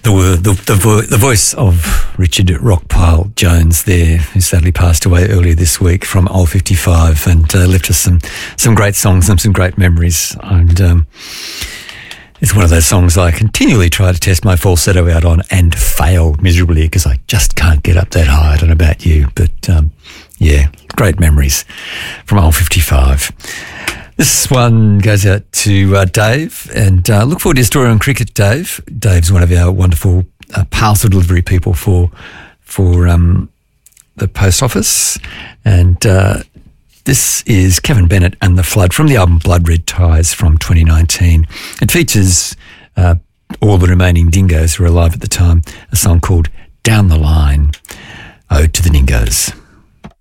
The voice of Richard Rockpile Jones there, who sadly passed away earlier this week from Old 55 and left us some great songs and some great memories. And it's one of those songs I continually try to test my falsetto out on and fail miserably because I just can't get up that high. I don't know about you, but yeah, great memories from Old 55. This one goes out to Dave, and look forward to your story on cricket, Dave. Dave's one of our wonderful parcel delivery people for the post office. And this is Kevin Bennett and The Flood from the album Blood Red Ties from 2019. It features all the remaining Dingoes who were alive at the time, a song called Down the Line, Ode to the Dingoes.